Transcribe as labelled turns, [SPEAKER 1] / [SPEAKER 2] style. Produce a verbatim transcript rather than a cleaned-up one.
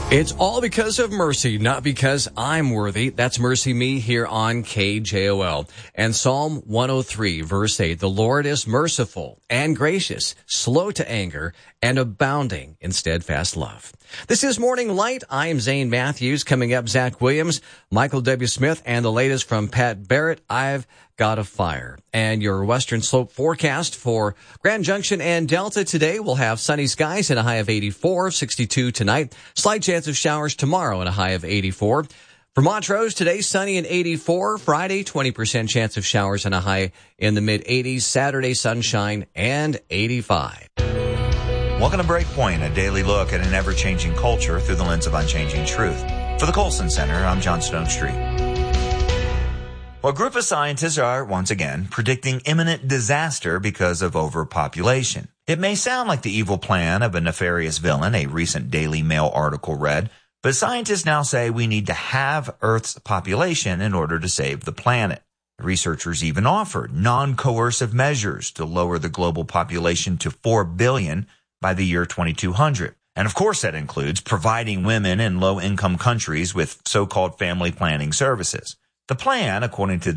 [SPEAKER 1] It's all because of mercy, not because I'm worthy. That's Mercy Me here on K J O L. And Psalm one oh three, verse eight, the Lord is merciful and gracious, slow to anger, and abounding in steadfast love. This is Morning Light. I'm Zane Matthews. Coming up, Zach Williams, Michael W. Smith, and the latest from Pat Barrett, I've Got a Fire. And your Western Slope forecast for Grand Junction and Delta today, we'll have sunny skies and a high of eighty-four, sixty-two tonight. Slight chance of showers tomorrow and a high of eighty-four. For Montrose, today sunny and eighty-four. Friday, twenty percent chance of showers and a high in the mid-eighties. Saturday, sunshine and eighty-five.
[SPEAKER 2] Welcome to Breakpoint, a daily look at an ever-changing culture through the lens of unchanging truth. For the Colson Center, I'm John Stone Street. Well, a group of scientists are, once again, predicting imminent disaster because of overpopulation. It may sound like the evil plan of a nefarious villain, a recent Daily Mail article read, but scientists now say we need to halve Earth's population in order to save the planet. Researchers even offered non-coercive measures to lower the global population to four billion by the year twenty-two hundred. And of course that includes providing women in low-income countries with so-called family planning services. The plan, according to